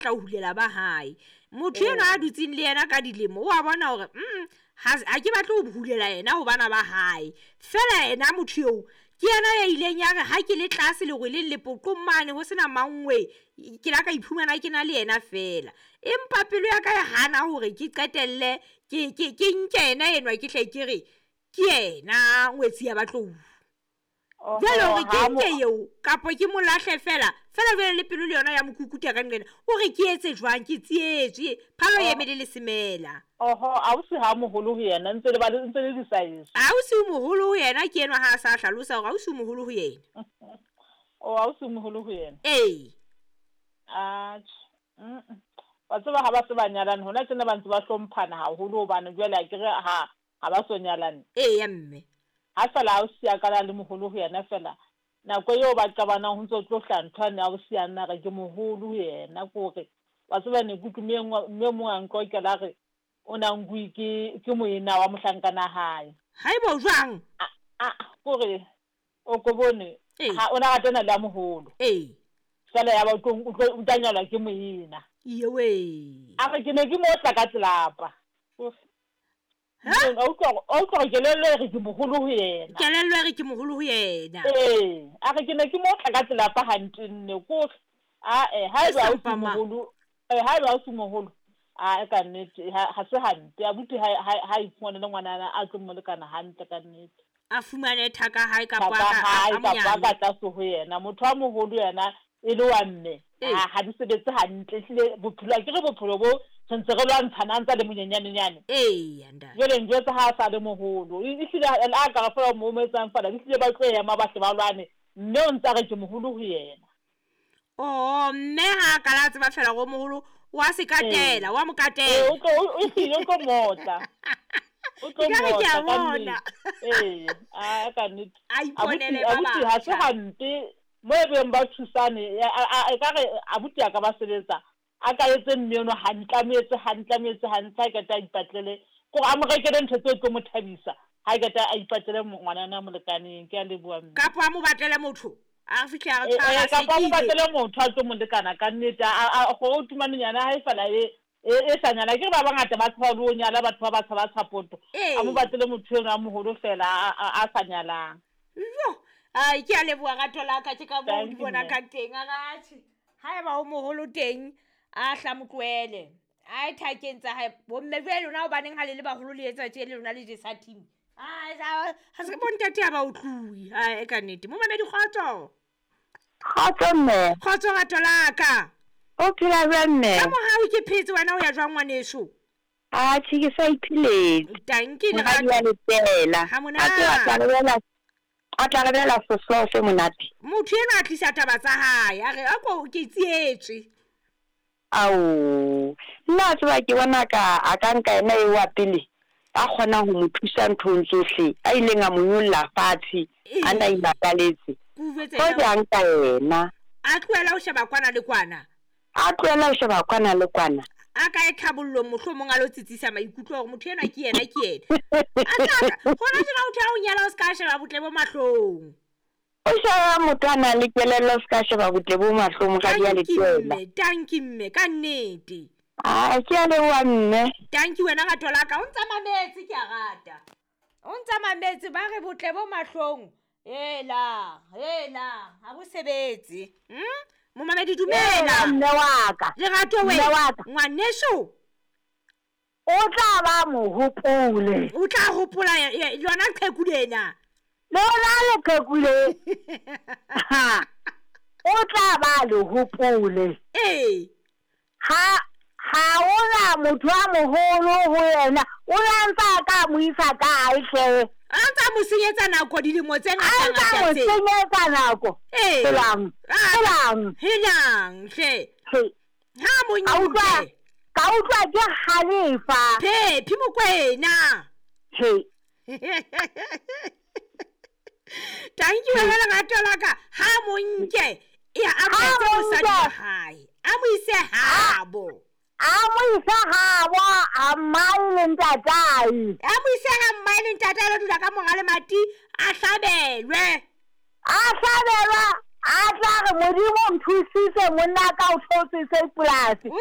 tla hulela ba hae motho ena a dutseng le yena ka dilemo wa bona hore ha ke batla ho hulela yena ho bana ba hae fela yena motho yo ke yena ya ileng ya re ha ke le tlase le go le lepoqomane ho sena mangwe ke la ka iphumana ke na le yena fela empa pelo ya ka ya hana hore ke qetelle ke nke yena enwa ke hle ke re ke yena ngwetsi ya batlou jalo re ke nke yeo kapo ke molahle fela vele le pelo le yona ya mokukuta ka nqena o re ke etse jwang ke tsietswe phalo ye mele le semela a o se ha moholo ho yena ntse le disaiso a o se moholo ho yena ke enwa ha sa hlalosa hore a o se moholo ho yena a o se moholo ho yena ba tseba ha ba se ba nyalane hona tsena ba ntse ba hlomphana haholo hobane jwale a kere ha ba so nyalane ya mme ha fela a o siya kana le moholo ho yena fela nako eo ba qabana ho ntse o tlo hlantshwane a o siya nna re ke moholo ho yena kore ba tseba ne kutu mme mo anko ke la re o na ngui ke moena wa mohlankana hae haibo jwang kore o go bone ha ona ga tena la moholo sala ya ba o tanyala ke moena yewe a re ke ne ke mo tla ka tselapa o tlo kelello re ke moholo ho yena kelello re ke moholo ho yena a re ke ne ke mo tla ka tselapa hantenne ko ha ba o se moholo ha ba o se moholo ka nnete ha se hante abuti ha ipona le ngwana a tlo molekana hantle ka nnete a fumane thaka hae ka ka tsa so ho yena motho wa moholo yena e le wa mme ha di sebetse hantle hle bophelo ke re bophelo bo sentse re lwantshana ntse le monyenyanenyane anda jole njetse ha sa le moholo e hlile a ka fa mo metsang fala di hlile ba tlo ya mabahle ba lwane mme o ntse re ke moholo ho yena mme ha ka la tseba fela go moholo wa se katela wa mo katela o hlile go motla o tlo motla ka nnete a iponele ba ba ha se hante mo beng ba thusane e ka re abuti ka ba sebetsa a ka etse mmeno hantlametse ka ta ipatlele go a mo rekele ntho tse tlo mo thabisa ha ka ta a ipatlele ngwana na molekaneng ke a le bua mme ka pa mo batlele motho a fihla a tshwara ka pa mo batlele motho a tlo mo lekana ka nnete a go tumanenyana ha e fela e sanyana ke ba bangata ba tswa lo nyala batho ba tsaba tshapoto a mo batlele motho ena moholo fela a sanyalang ke a leboa ga tola ka ke ka mo di bona ka teng a gathi ha e ba o moholo teng a hla motloele a ithakentsa ha bomme jwe lona o baneng ha le baholo le etsa tse le lona le sa team ha se bontate ba utlui e ka nnete mo mamedi kgotso mme kgotso ga tola ka o phela mme ka mo ha o ke phetse wena o ya jwang ngwaneso ke sa iphiletse tanki le ga ya le tela ha mona a tla re bela se monate motho ena a tlisa taba tsa hae a re a ko ke tsietswe nna tswa ke bona ka a ka nka ena e wa pele a kgona ho mo thusa nthong tsohle a ileng a mo nyolla fatshe a na ibataletse go ja nka ena a tloela o sheba kwana le kwana a ka e tlhabollo mohlomong a lo tsitsisa maikutlo gore motho ena ke yena gona jena o thea o nyala o se ka sheba botle bo mahlong o sheba motho a na le kelello se ka sheba botle bo mahlong ga di a le tsela tanki mme ka nnete ke a leboa mme tanki wena ga tola ka o ntsa mametse ke a rata o ntsa mametse ba re botle bo mahlong hela ha bo sebetse mo mamedi dumela mme wa ka lerato we ngwaneso o tla ba mohopole o tla hopola yona qheku lena lona le qhekule o tla ba le hopole ha ona motho a moholo ho yena o ntse ka mo isa ka hle a ntse mo senyetsa nako dilemo tse ngata ngata tse a ntse mo senyetsa nako helang hle ha mo nyuke ka utlwa ke halefa phi mokwena thank you wena ngatola ka ha monke ya ametse mosadi wa hae a mo ise habo a maile ntatai a mo ise ha maile ntatai lo dula ka mogale mati a hlabelwa a tla re modimo nthusitse monna ka o theositse polasi